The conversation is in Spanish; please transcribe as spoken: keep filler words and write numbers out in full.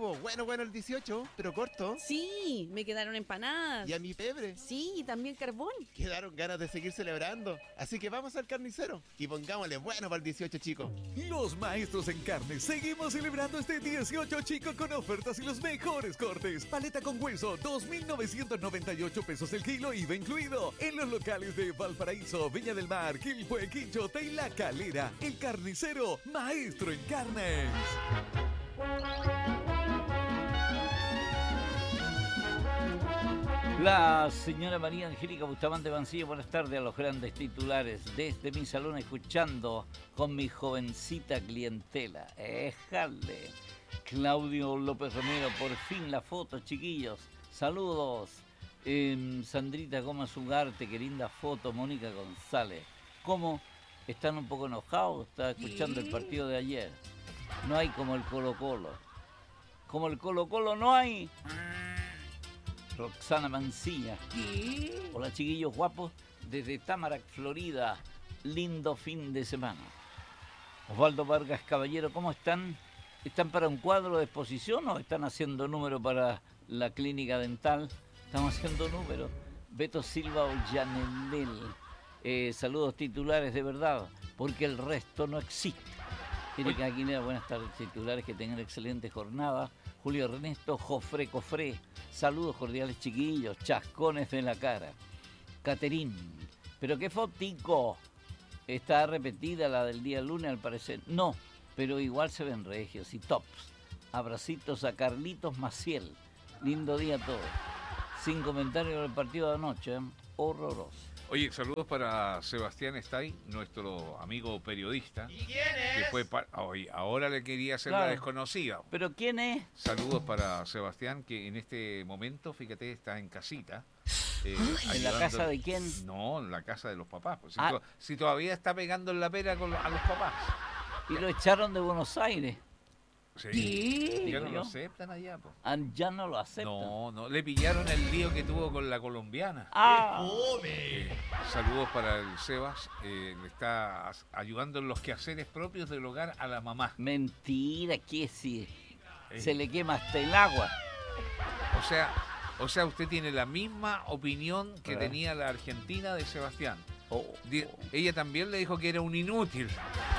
estuvo bueno, bueno el dieciocho, pero corto. Sí, me quedaron empanadas. Y a mi pebre. Sí, y también carbón. Quedaron ganas de seguir celebrando. Así que vamos al carnicero y pongámosle bueno para el dieciocho, chicos. Los maestros en carne seguimos celebrando este dieciocho, chico, con ofertas y los mejores cortes. Paleta con hueso, dos mil novecientos noventa y ocho pesos el kilo, I V A incluido. En los locales de Valparaíso, Viña del Mar, Quilpué, Quinchota y La Calera. El carnicero, maestro en carnes. La señora María Angélica Bustamante Mancilla, buenas tardes a los grandes titulares. Desde mi salón escuchando con mi jovencita clientela. Éjale. Claudio López Romero, por fin la foto, chiquillos. Saludos. Eh, Sandrita Gómez Ugarte, qué linda foto. Mónica González. ¿Cómo? ¿Están un poco enojados? Estaba escuchando el partido de ayer. No hay como el Colo Colo. Como el Colo Colo no hay. Roxana Mancilla. Hola, chiquillos guapos, desde Tamarack, Florida. Lindo fin de semana. Osvaldo Vargas Caballero, ¿cómo están? ¿Están para un cuadro de exposición o están haciendo número para la clínica dental? Estamos haciendo número. Beto Silva Ollanelel. Eh, saludos titulares de verdad, porque el resto no existe. Erika Aguilera, buenas tardes titulares, que tengan excelente jornada. Julio Ernesto Jofre Cofré, saludos cordiales chiquillos, chascones de la cara. Caterín, pero qué fotico, está repetida la del día lunes al parecer. No, pero igual se ven regios y tops. Abracitos a Carlitos Maciel, lindo día a todos. Sin comentarios del partido de anoche, ¿eh? Horroroso. Oye, saludos para Sebastián Estay, nuestro amigo periodista. ¿Y quién es? Que fue par... Oye, ahora le quería hacer Claro. la desconocida. ¿Pero quién es? Saludos para Sebastián, que en este momento, fíjate, está en casita. Eh, ¿En la ayudando- casa de quién? No, en la casa de los papás. Pues, si, Ah. to- si todavía está pegando en la pera con lo- a los papás. Y lo echaron de Buenos Aires. Sí. Ya no Digo lo yo. aceptan allá, po. Ah, ya no lo aceptan. No, no, le pillaron el lío que tuvo con la colombiana. Ah, Eh, saludos para el Sebas, eh, le está as- ayudando en los quehaceres propios del hogar a la mamá. mentira, ¿qué si Eh, se le quema hasta el agua? O sea, o sea, usted tiene la misma opinión que Ah. tenía la Argentina de Sebastián. Oh, Di- oh. Ella también le dijo que era un inútil.